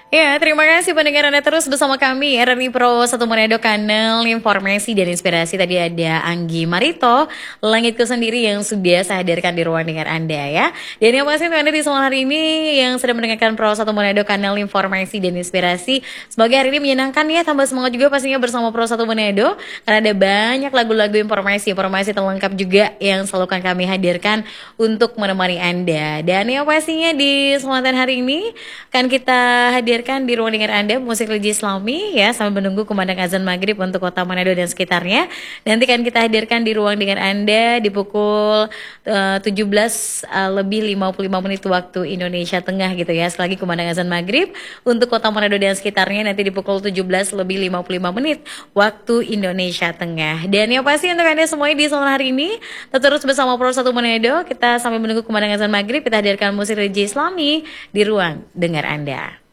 Ya, terima kasih pendengar Anda terus bersama kami RRI Pro 1 Manado, kanal informasi dan inspirasi. Tadi ada Anggi Marito, Langitku Sendiri, yang sudah saya hadirkan di ruang dengar Anda ya. Dan yang pasti untuk Anda di sore hari ini yang sedang mendengarkan Pro 1 Manado, kanal informasi dan inspirasi, semoga hari ini menyenangkan ya, tambah semangat juga pastinya bersama Pro 1 Manado, karena ada banyak lagu-lagu informasi terlengkap juga yang selalu akan kami hadirkan untuk menemani Anda. Dan yang pastinya di kesempatan hari ini akan kita hadirkan di ruang dengar Anda musik religi Islami ya, sambil menunggu kumandang azan maghrib untuk kota Manado dan sekitarnya. Nanti akan kita hadirkan di ruang dengar Anda di pukul 17 lebih 55 menit waktu Indonesia Tengah gitu ya. Selagi kumandang azan maghrib untuk kota Manado dan sekitarnya nanti di pukul 17 lebih 55 menit waktu Indonesia Tengah. Dan yang pasti untuk Anda semuanya di sore hari ini tetap terus bersama Pro 1 Manado. Kita sambil menunggu kumandang azan maghrib, kita hadirkan musik religi Islami di ruang dengar Anda.